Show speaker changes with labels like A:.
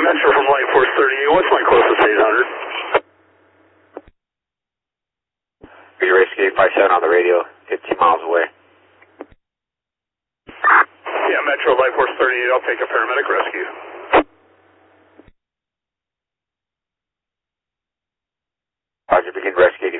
A: Metro from Light Force 38. What's my closest 800?
B: You're Rescue 857 on the radio, 15 miles away.
A: Yeah, Metro Light Force 38. I'll take a paramedic rescue.
B: Roger, begin rescue